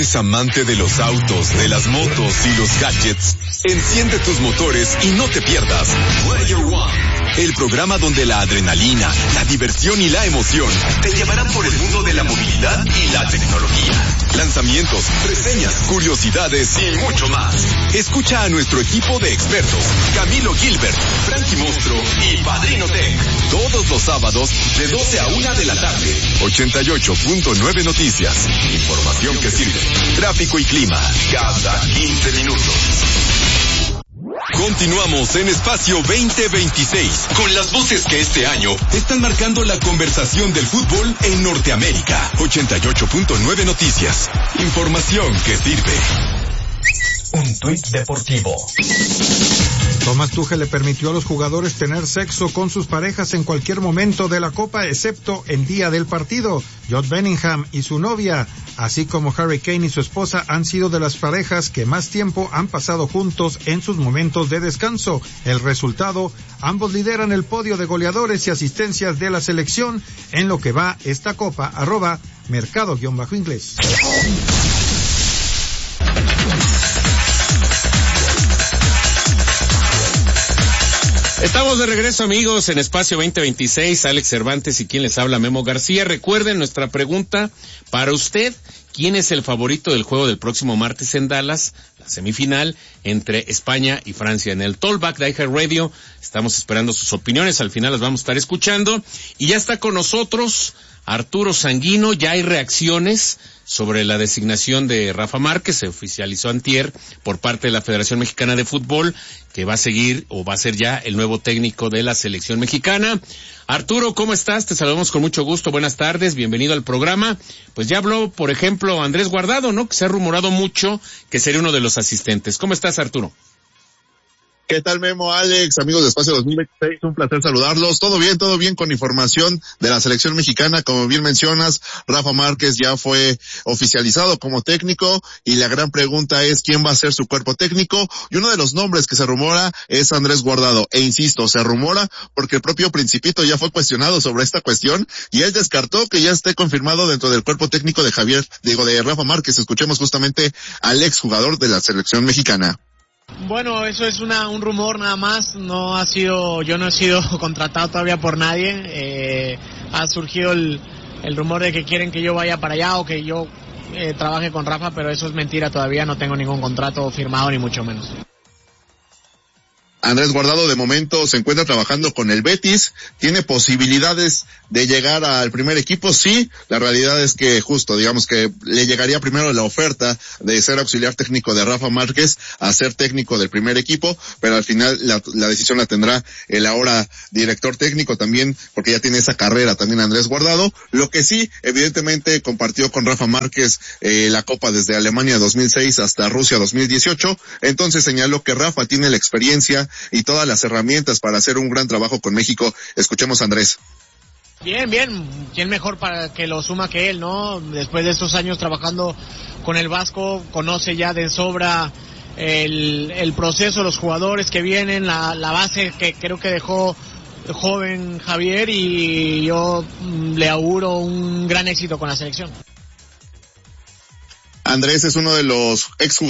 ¿Eres amante de los autos, de las motos y los gadgets? Enciende tus motores y no te pierdas Player One, el programa donde la adrenalina, la diversión y la emoción te llevarán por el mundo de la movilidad y la tecnología. Lanzamientos, reseñas, curiosidades y mucho más. Escucha a nuestro equipo de expertos, Camilo Gilbert, Frankie Monstruo y Padrino Tech, todos los sábados de 12 a 1 de la tarde. 88.9 Noticias. Información que sirve. Tráfico y clima cada 15 minutos. Continuamos en Espacio 2026 con las voces que este año están marcando la conversación del fútbol en Norteamérica. 88.9 Noticias. Información que sirve. Un tuit deportivo. Thomas Tuchel le permitió a los jugadores tener sexo con sus parejas en cualquier momento de la Copa, excepto el día del partido. Jude Bellingham y su novia, así como Harry Kane y su esposa, han sido de las parejas que más tiempo han pasado juntos en sus momentos de descanso. El resultado, ambos lideran el podio de goleadores y asistencias de la selección en lo que va esta Copa. @mercado_inglés. Estamos de regreso, amigos, en Espacio 2026. Alex Cervantes y quien les habla, Memo García. Recuerden nuestra pregunta para usted: ¿quién es el favorito del juego del próximo martes en Dallas, la semifinal entre España y Francia? En el Tollback de iHeartRadio estamos esperando sus opiniones, al final las vamos a estar escuchando. Y ya está con nosotros Arturo Sanguino. Ya hay reacciones sobre la designación de Rafa Márquez. Se oficializó antier por parte de la Federación Mexicana de Fútbol, que va a seguir o va a ser ya el nuevo técnico de la selección mexicana. Arturo, ¿cómo estás? Te saludamos con mucho gusto. Buenas tardes, bienvenido al programa. Pues ya habló, por ejemplo, Andrés Guardado, ¿no? Que se ha rumorado mucho que sería uno de los asistentes. ¿Cómo estás, Arturo? ¿Qué tal, Memo, Alex, amigos de Espacio 2026? Un placer saludarlos. Todo bien con información de la selección mexicana. Como bien mencionas, Rafa Márquez ya fue oficializado como técnico y la gran pregunta es quién va a ser su cuerpo técnico. Y uno de los nombres que se rumora es Andrés Guardado. E insisto, se rumora porque el propio Principito ya fue cuestionado sobre esta cuestión y él descartó que ya esté confirmado dentro del cuerpo técnico de de Rafa Márquez. Escuchemos justamente al exjugador de la selección mexicana. Bueno, eso es un rumor nada más. Yo no he sido contratado todavía por nadie. Ha surgido el rumor de que quieren que yo vaya para allá o que yo trabaje con Rafa, pero eso es mentira. Todavía no tengo ningún contrato firmado, ni mucho menos. Andrés Guardado de momento se encuentra trabajando con el Betis, tiene posibilidades de llegar al primer equipo, sí, la realidad es que justo, digamos que le llegaría primero la oferta de ser auxiliar técnico de Rafa Márquez a ser técnico del primer equipo, pero al final la decisión la tendrá el ahora director técnico también, porque ya tiene esa carrera también Andrés Guardado. Lo que sí, evidentemente compartió con Rafa Márquez la Copa desde Alemania 2006 hasta Rusia 2018, entonces señaló que Rafa tiene la experiencia y todas las herramientas para hacer un gran trabajo con México. Escuchemos a Andrés. Bien, ¿quién mejor para que lo suma que él, no? Después de estos años trabajando con el Vasco, conoce ya de sobra el proceso, los jugadores que vienen, la base que creo que dejó joven Javier, y yo le auguro un gran éxito con la selección. Andrés es uno de los exjugadores